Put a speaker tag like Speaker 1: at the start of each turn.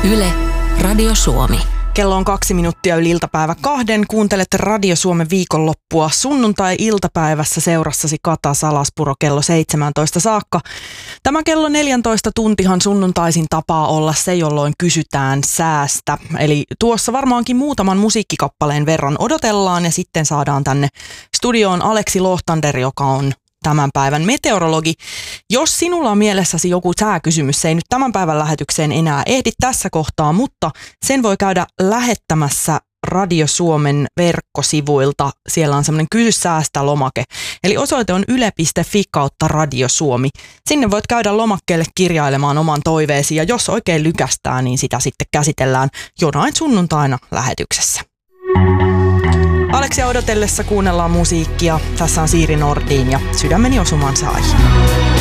Speaker 1: Yle, Radio Suomi.
Speaker 2: Kello on 2 minuuttia yli iltapäivä 2. Kuuntelet Radio Suomen viikonloppua sunnuntai-iltapäivässä seurassasi Kata Salaspuro kello 17 saakka. Tämä kello 14 tuntihan sunnuntaisin tapaa olla se, jolloin kysytään säästä. Eli tuossa varmaankin muutaman musiikkikappaleen verran odotellaan ja sitten saadaan tänne studioon Aleksi Lohtander, joka on tämän päivän meteorologi. Jos sinulla on mielessäsi joku sääkysymys, se ei nyt tämän päivän lähetykseen enää ehdi tässä kohtaa, mutta sen voi käydä lähettämässä Radio Suomen verkkosivuilta. Siellä on semmoinen kysy säästä -lomake. Eli osoite on yle.fi/Radio Suomi. Sinne voit käydä lomakkeelle kirjailemaan oman toiveesi ja jos oikein lykästää, niin sitä sitten käsitellään jonain sunnuntaina lähetyksessä. Aleksia odotellessa kuunnellaan musiikkia. Tässä on Siiri Nordin ja Sydämeni osuman sai.